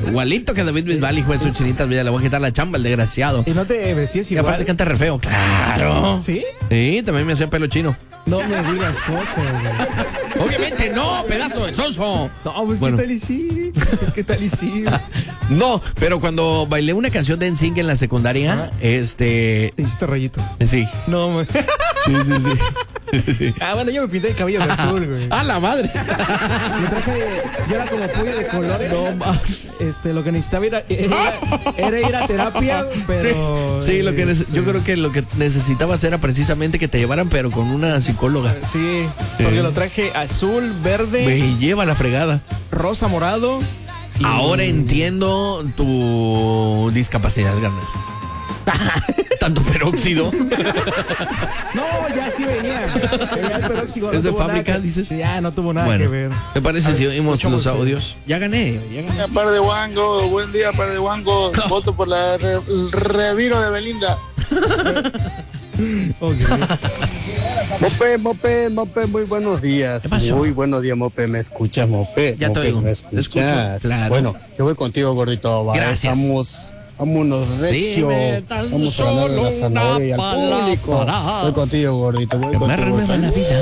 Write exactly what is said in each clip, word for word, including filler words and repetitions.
Igualito que David Bisbal, hijo de su chinita vida. Le voy a quitar la chamba, el desgraciado. ¿Y no te vestías Y igual? aparte canta re feo. Claro. ¿Sí? Sí, también me hacía pelo chino. No me digas cosas, güey. Obviamente no, pedazo de sonso. No, pues Bueno. ¿qué tal y sí? ¿Qué tal y sí? No, pero cuando bailé una canción de N Sync en la secundaria, Ajá. este... Te hiciste rayitos. Sí. No, güey. Sí, sí, sí. Sí. Ah, bueno, yo me pinté el cabello de azul, güey. ¡A la madre! Me traje, yo era como pollo de colores. No más. Este, lo que necesitaba era, era, era ir a terapia, pero... Sí, lo que nece- este, yo creo que lo que necesitabas era precisamente que te llevaran, pero con una psicóloga. Sí, porque Sí. lo traje azul, verde, Me lleva la fregada. rosa, morado. y- Ahora entiendo tu discapacidad, Garner. Tanto peróxido. No, ya sí venía. Venía el peróxido, no ¿Es de tuvo nada fábrica, que- dices? Sí, ya no tuvo nada Bueno, que ver. ¿te parece A si ver, oímos escuchamos los el- audios? Ya gané, ya gané. Par de Wango, buen día, par de Wango. Voto por la re- el reviro de Belinda. Ok. Mope, Mope, Mope, muy buenos días. ¿Qué pasó? Muy buenos días, Mope. ¿Me escuchas, Mope? Ya te Mope, oigo. ¿me Te escuchas? escucho, claro. Bueno, yo voy contigo, gordito. Va, Gracias. Vamos, vámonos recio. Dime tan Vamos a ganar solo la zanahoria y al una público. palabra. Voy contigo, gordito. Voy Me contigo. renueva la vida.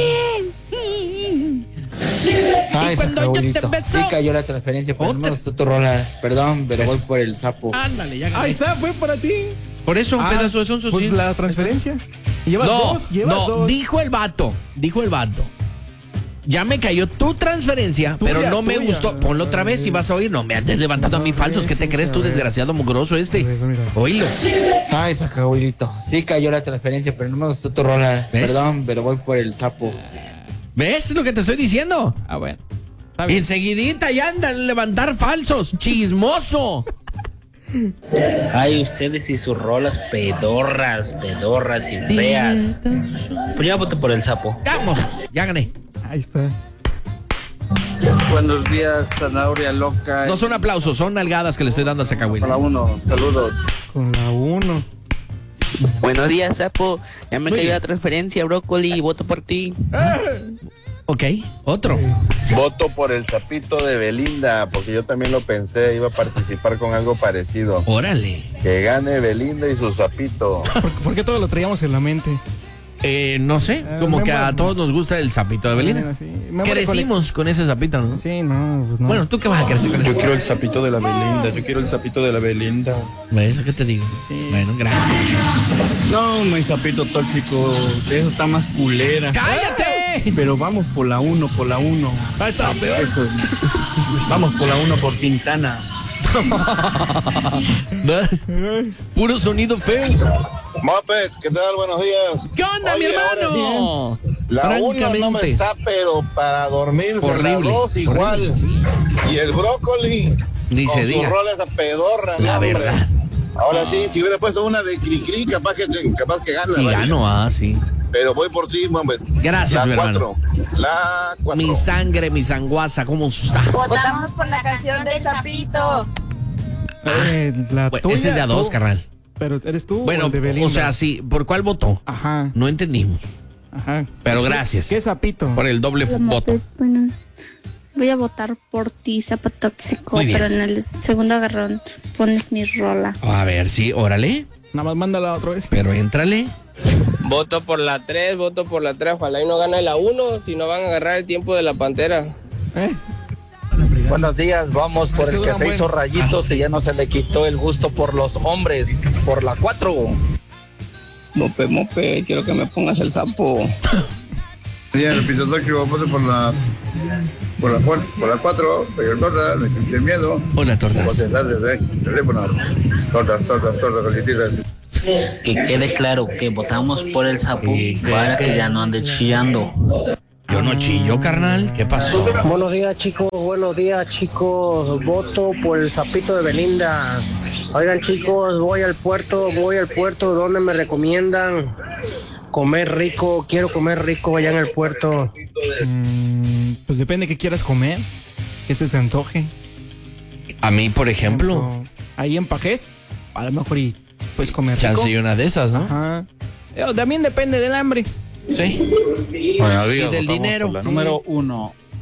Ay, cuando yo te abuelito. beso- Sí cayó la transferencia, pero no Otra- me gustó tu rola. Perdón, pero Eso. voy por el sapo. Ándale, ya Ahí gané. está, fue para ti. Por eso, un Ah, pedazo de sonso, pues sí. la transferencia. ¿Y llevas No, dos? ¿Llevas no, dos? dijo el vato, dijo el vato. Ya me cayó tu transferencia, Tuya, pero no me tuya. gustó. Ponlo otra vez y vas a oír. No me andes levantando a mí No, falsos. ¿Qué te sí, crees sí, tú, a ver. desgraciado mugroso este? A ver, mira. Oílo. Ay, saca abuelito. Sí cayó la transferencia, pero no me gustó tu rola. ¿Ves? Perdón, pero voy por el sapo. ¿Ves lo que te estoy diciendo? Ah, bueno. Está bien. Enseguidita ya andan a levantar falsos. Chismoso. Ay, ustedes y sus rolas pedorras, pedorras y feas. Pues ya voté por el sapo. Vamos, ya gané. Ahí está. Buenos días, zanahoria loca. No son aplausos, son nalgadas que le estoy dando a Zacahuil. Hola, uno. Saludos. Con la uno. Buenos días, sapo. Ya me Muy cayó bien. la transferencia, brócoli. Voto por ti. Ok, otro. Voto por el sapito de Belinda, porque yo también lo pensé, iba a participar con algo parecido. Órale. Que gane Belinda y su sapito. ¿Por, por qué todo lo traíamos en la mente? Eh, no sé, Eh, como me que a muero. todos nos gusta el sapito de Belinda. Bueno, sí. Me muero Crecimos con ese sapito, ¿no? con- Sí, no, pues no. Bueno, ¿tú qué vas a crecer con Yo ese? quiero el sapito de la Belinda, yo quiero el sapito de la Belinda. ¿Ves lo que te digo? Sí. Bueno, gracias. No, no hay sapito tóxico, eso está más culera. ¡Cállate! Pero vamos por la uno, por la uno. Ahí está, peor. Eso. Vamos por la uno por Quintana. Puro sonido feo. Moped, ¿qué tal? Buenos días. ¿Qué onda, Oye, mi ahora hermano? La uno no me Francamente. está, pero para dormirse, la Horrible, dos igual. horrible, sí. Y el brócoli, Ni con se sus diga. roles a pedorra, La ¿no, hombre? verdad. Ahora sí, si hubiera puesto una de Cricri, capaz que, capaz que gana. Y ¿vale? gano, ah, sí. Pero voy por ti, Moped. Gracias, mi La hermano. cuatro. La cuatro. Mi sangre, mi sanguaza, ¿cómo está? Votamos por la canción del sapito. Eh, la Bueno, tuya, ese es de a dos, tú. carnal. Pero eres tú Bueno, o el de Belinda. o sea, sí. ¿Por cuál votó? Ajá, No entendimos. ajá. Pero ¿Qué- gracias. ¿Qué sapito? Por el doble Hola, voto. Moped. Bueno, voy a votar por ti, Sapo Tóxico, Muy bien. pero en el segundo agarrón pones mi rola. A ver, sí, órale. Nada más mándala otra vez. Pero éntrale. Voto por la tres, voto por la tres. Ojalá y no gane la uno, si no van a agarrar el tiempo de la pantera. ¿Eh? Buenos días, vamos por Es que el que duran se buen. hizo rayitos y ya no se le quitó el gusto por los hombres, por la cuatro. Mope, mope, quiero que me pongas el sapo. Sí, el piso tóxico, voto por la por la fuerza, por la cuatro, pero tortas, de miedo. Hola, tortas. Teléfono, tortas, tortas, tortas, calcetitas. Que quede claro que votamos por el sapo para que ya no ande chillando. Yo no chillo, carnal. ¿Qué pasó? Buenos días, chicos. Buenos días, chicos. Voto por el sapito de Belinda. Oigan, chicos, voy al puerto, voy al puerto. ¿Dónde me recomiendan comer rico? Quiero comer rico allá en el puerto. Mm, pues depende qué quieras comer. Que se te antoje. A mí, por ejemplo. Ahí en Pajés, a lo mejor y puedes comer rico. Chance y una de esas, ¿no? Ajá. Eh, También depende del hambre. Sí. Buenos días, Y del votamos dinero. por La Sí. número uno.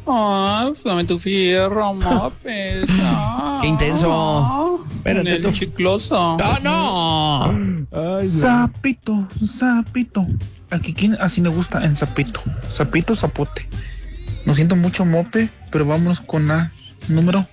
Ay, dame tu fierro, Mope. Qué intenso. Espérate el tú. chicloso. ¡No, no! Ay, Sapito, sapito. Aquí quién así me gusta en sapito. Sapito, zapote. Lo siento mucho, Mope, pero vámonos con la número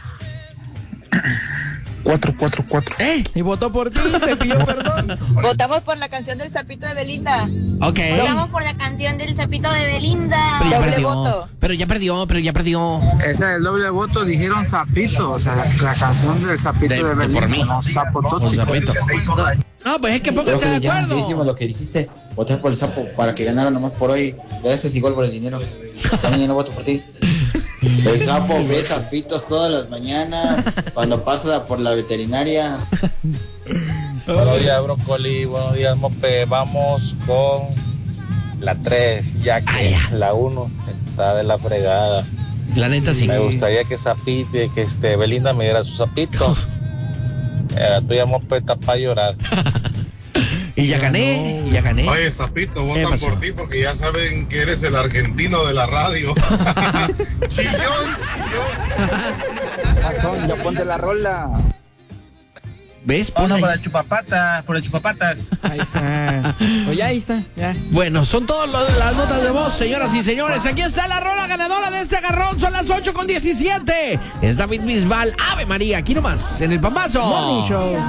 cuatro cuatro cuatro. ¿Eh? Y votó por ti, te pidió perdón. Votamos por la canción del sapito de Belinda. Ok. Votamos por la canción del sapito de Belinda. Pero ya Doble perdió. voto. Pero ya perdió, pero ya perdió. Ese es el doble voto, dijeron sapito, o sea, la, la canción del sapito De- de, de Belinda, por mí. no sapo O tóxico. sapito. No, pues es que pónganse de acuerdo. lo que dijiste, votar por el sapo para que ganara nomás por hoy, gracias igual por el dinero. También yo no voto por ti. El sapo ve sapitos todas las mañanas cuando pasa por la veterinaria. Buenos días, Brócoli. Buenos días, Mope. Vamos con la tres, ya que la uno está de la fregada. La neta sí. Me gustaría que Zapito, que este Belinda me diera su sapito. Eh, La tuya, Mope, está para llorar. Y ya gané, y ya gané. Oye, Zapito, ¿Qué votan pasó? por ti porque ya saben que eres el argentino de la radio. Chillón, chillón. Ya ponte la rola. ¿Ves? Pon ahí. el chupapatas, por el chupapatas. Ahí está. Oye, ahí está, ya. Bueno, son todas las notas de voz, señoras y señores. Aquí está la rola ganadora de este agarrón. Son las ocho con diecisiete. Es David Bisbal. Ave María, aquí nomás, en el Pambazo. Morning Show.